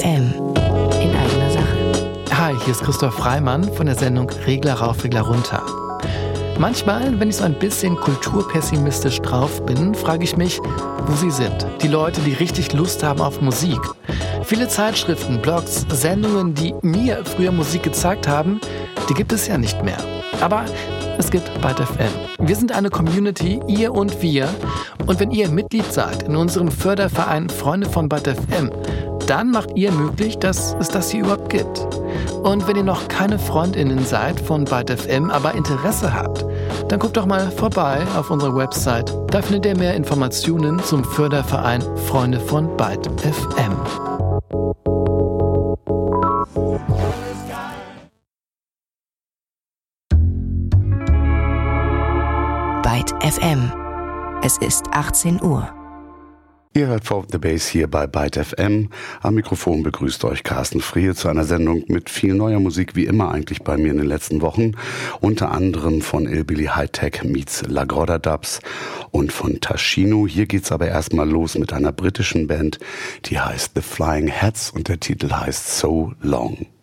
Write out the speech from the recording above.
FM. In eigener Sache. Hi, hier ist Christoph Reimann von der Sendung Regler rauf, Regler runter. Manchmal, wenn ich so ein bisschen kulturpessimistisch drauf bin, frage ich mich, wo sie sind. Die Leute, die richtig Lust haben auf Musik. Viele Zeitschriften, Blogs, Sendungen, die mir früher Musik gezeigt haben, die gibt es ja nicht mehr. Aber es gibt Byte FM. Wir sind eine Community, ihr und wir. Und wenn ihr Mitglied seid in unserem Förderverein Freunde von Byte FM, dann macht ihr möglich, dass es das hier überhaupt gibt. Und wenn ihr noch keine FreundInnen seid von Byte FM, aber Interesse habt, dann guckt doch mal vorbei auf unserer Website. Da findet ihr mehr Informationen zum Förderverein Freunde von Byte FM. Byte FM. Es ist 18 Uhr. Ihr hört Forward the Bass hier bei Byte FM. Am Mikrofon begrüßt euch Carsten Friehe zu einer Sendung mit viel neuer Musik, wie immer eigentlich bei mir in den letzten Wochen. Unter anderem von Hillbilly High-Tech meets La Groda Dubs und von Tashino. Hier geht's aber erstmal los mit einer britischen Band, die heißt The Flying Hats und der Titel heißt So Long.